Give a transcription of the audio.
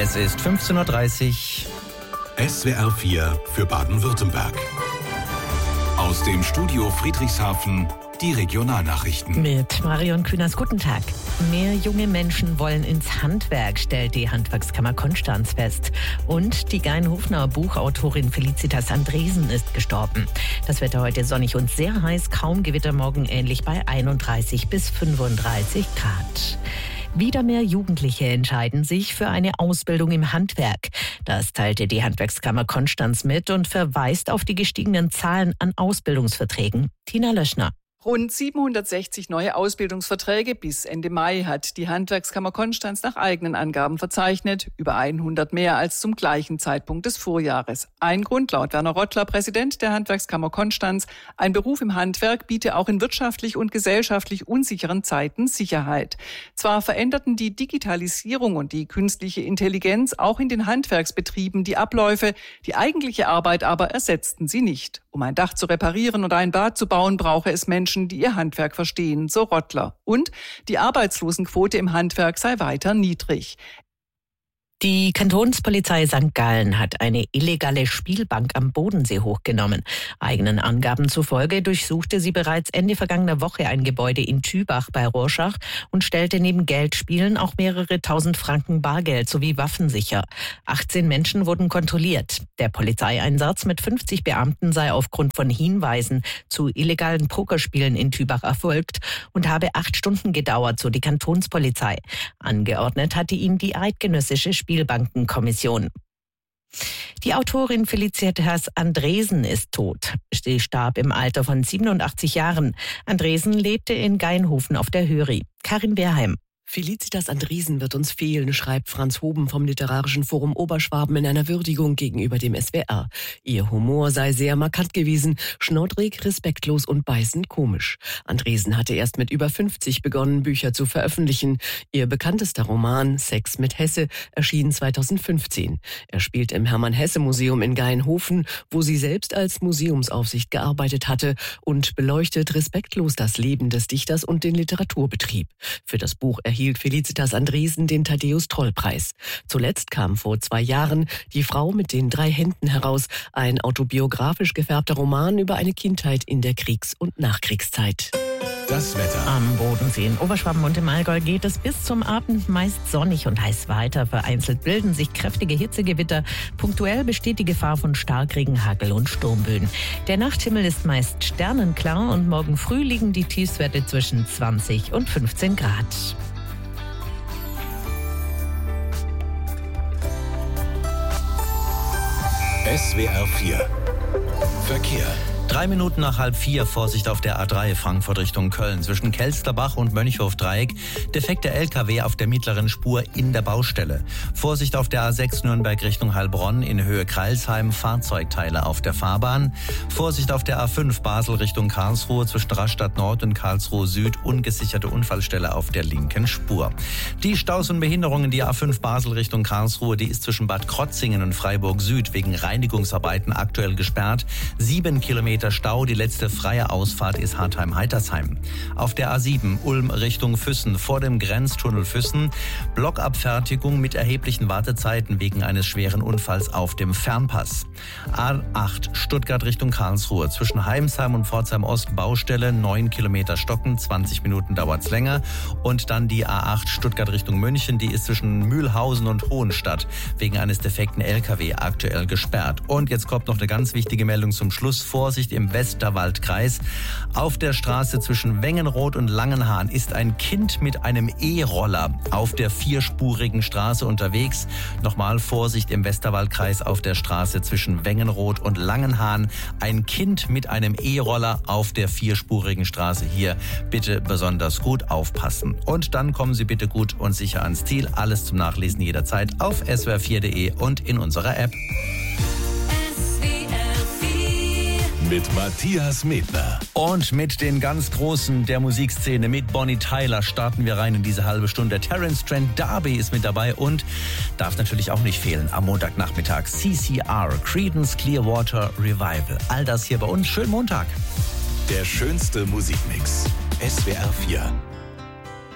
Es ist 15:30 Uhr. SWR 4 für Baden-Württemberg. Aus dem Studio Friedrichshafen die Regionalnachrichten. Mit Marion Kühners, guten Tag. Mehr junge Menschen wollen ins Handwerk, stellt die Handwerkskammer Konstanz fest. Und die Gainhofener Buchautorin Felicitas Andresen ist gestorben. Das Wetter heute sonnig und sehr heiß, kaum Gewitter, morgen ähnlich bei 31 bis 35 Grad. Wieder mehr Jugendliche entscheiden sich für eine Ausbildung im Handwerk. Das teilte die Handwerkskammer Konstanz mit und verweist auf die gestiegenen Zahlen an Ausbildungsverträgen. Tina Löschner. Rund 760 neue Ausbildungsverträge bis Ende Mai hat die Handwerkskammer Konstanz nach eigenen Angaben verzeichnet, über 100 mehr als zum gleichen Zeitpunkt des Vorjahres. Ein Grund laut Werner Rottler, Präsident der Handwerkskammer Konstanz: ein Beruf im Handwerk biete auch in wirtschaftlich und gesellschaftlich unsicheren Zeiten Sicherheit. Zwar veränderten die Digitalisierung und die künstliche Intelligenz auch in den Handwerksbetrieben die Abläufe, die eigentliche Arbeit aber ersetzten sie nicht. Um ein Dach zu reparieren oder ein Bad zu bauen, brauche es Menschen, die ihr Handwerk verstehen, so Rottler. Und die Arbeitslosenquote im Handwerk sei weiter niedrig. Die Kantonspolizei St. Gallen hat eine illegale Spielbank am Bodensee hochgenommen. Eigenen Angaben zufolge durchsuchte sie bereits Ende vergangener Woche ein Gebäude in Tübach bei Rorschach und stellte neben Geldspielen auch mehrere tausend Franken Bargeld sowie Waffen sicher. 18 Menschen wurden kontrolliert. Der Polizeieinsatz mit 50 Beamten sei aufgrund von Hinweisen zu illegalen Pokerspielen in Tübach erfolgt und habe 8 Stunden gedauert, so die Kantonspolizei. Angeordnet hatte ihn die eidgenössische Spielbankenkommission. Die Autorin Felicitas Andresen ist tot. Sie starb im Alter von 87 Jahren. Andresen lebte in Gainhofen auf der Höri. Karin Beerheim. Felicitas Andresen wird uns fehlen, schreibt Franz Hoben vom Literarischen Forum Oberschwaben in einer Würdigung gegenüber dem SWR. Ihr Humor sei sehr markant gewesen, schnoddrig, respektlos und beißend komisch. Andresen hatte erst mit über 50 begonnen, Bücher zu veröffentlichen. Ihr bekanntester Roman Sex mit Hesse erschien 2015. Er spielt im Hermann-Hesse-Museum in Gainhofen, wo sie selbst als Museumsaufsicht gearbeitet hatte, und beleuchtet respektlos das Leben des Dichters und den Literaturbetrieb. Für das Buch erhielt Felicitas Andresen den Thaddäus-Troll-Preis. Zuletzt kam vor 2 Jahren Die Frau mit den 3 Händen heraus, ein autobiografisch gefärbter Roman über eine Kindheit in der Kriegs- und Nachkriegszeit. Das Wetter. Am Bodensee in Oberschwaben und im Allgäu geht es bis zum Abend meist sonnig und heiß weiter. Vereinzelt bilden sich kräftige Hitzegewitter. Punktuell besteht die Gefahr von Starkregen, Hagel und Sturmböen. Der Nachthimmel ist meist sternenklar und morgen früh liegen die Tiefstwerte zwischen 20 und 15 Grad. SWR 4 Verkehr. 3 Minuten nach 3:30, Vorsicht auf der A3 Frankfurt Richtung Köln. Zwischen Kelsterbach und Mönchhof-Dreieck defekter LKW auf der mittleren Spur in der Baustelle. Vorsicht auf der A6 Nürnberg Richtung Heilbronn in Höhe Kreilsheim, Fahrzeugteile auf der Fahrbahn. Vorsicht auf der A5 Basel Richtung Karlsruhe zwischen Rastatt Nord und Karlsruhe Süd, ungesicherte Unfallstelle auf der linken Spur. Die Staus und Behinderungen, die A5 Basel Richtung Karlsruhe, die ist zwischen Bad Krotzingen und Freiburg Süd wegen Reinigungsarbeiten aktuell gesperrt. 7 Kilometer Stau, die letzte freie Ausfahrt ist Hartheim-Heitersheim. Auf der A7 Ulm Richtung Füssen vor dem Grenztunnel Füssen Blockabfertigung mit erheblichen Wartezeiten wegen eines schweren Unfalls auf dem Fernpass. A8 Stuttgart Richtung Karlsruhe zwischen Heimsheim und Pforzheim Ost Baustelle 9 Kilometer stocken, 20 Minuten dauert's länger. Und dann die A8 Stuttgart Richtung München, die ist zwischen Mühlhausen und Hohenstadt wegen eines defekten LKW aktuell gesperrt. Und jetzt kommt noch eine ganz wichtige Meldung zum Schluss. Vorsicht im Westerwaldkreis. Auf der Straße zwischen Wengenroth und Langenhahn ist ein Kind mit einem E-Roller auf der 4-spurigen Straße unterwegs. Nochmal Vorsicht im Westerwaldkreis auf der Straße zwischen Wengenroth und Langenhahn. Ein Kind mit einem E-Roller auf der 4-spurigen Straße. Hier bitte besonders gut aufpassen. Und dann kommen Sie bitte gut und sicher ans Ziel. Alles zum Nachlesen jederzeit auf swr4.de und in unserer App. Mit Matthias Medner. Und mit den ganz Großen der Musikszene, mit Bonnie Tyler, starten wir rein in diese halbe Stunde. Terence Trent D'Arby ist mit dabei und darf natürlich auch nicht fehlen am Montagnachmittag. CCR, Creedence Clearwater Revival. All das hier bei uns. Schönen Montag. Der schönste Musikmix. SWR 4.